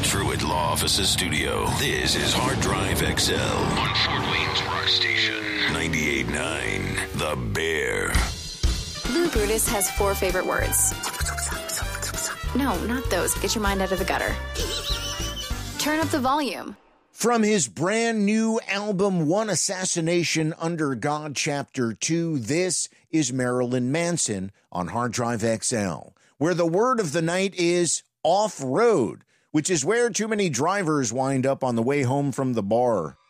Truett Law Offices studio. This is Hard Drive XL on Fort Wayne's Rock Station 98.9 The Bear. Lou Brutus has 4 favorite words. No, not those. Get your mind out of the gutter. Turn up the volume. From his brand new album, One Assassination Under God, Chapter 2, this is Marilyn Manson on Hard Drive XL, where the word of the night is off-road, which is where too many drivers wind up on the way home from the bar.